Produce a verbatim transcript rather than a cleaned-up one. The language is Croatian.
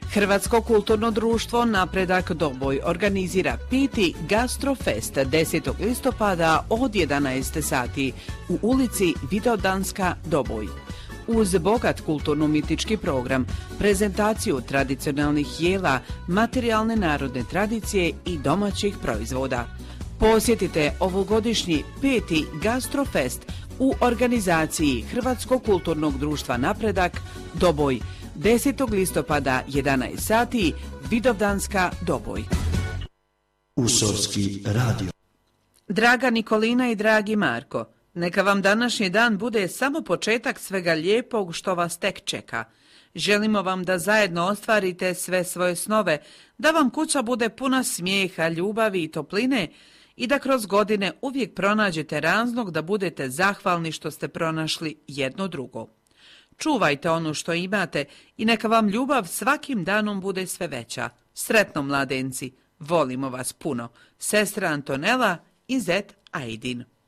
Hrvatsko kulturno društvo Napredak Doboj organizira peti Gastrofest desetog listopada od jedanaest sati u ulici Vidovdanska, Doboj. Uz bogat kulturno-umjetnički program, prezentaciju tradicionalnih jela, materijalne narodne tradicije i domaćih proizvoda. Posjetite ovogodišnji peti Gastrofest u organizaciji Hrvatskog kulturnog društva Napredak Doboj desetog listopada jedanaest sati, Vidovdanska, Doboj. Usorski radio. Draga Nikolina i dragi Marko, neka vam današnji dan bude samo početak svega lijepog što vas tek čeka. Želimo vam da zajedno ostvarite sve svoje snove, da vam kuća bude puna smijeha, ljubavi i topline i da kroz godine uvijek pronađete razlog da budete zahvalni što ste pronašli jedno drugo. Čuvajte ono što imate i neka vam ljubav svakim danom bude sve veća. Sretno, mladenci, volimo vas puno. Sestra Antonela i zet Ajdin.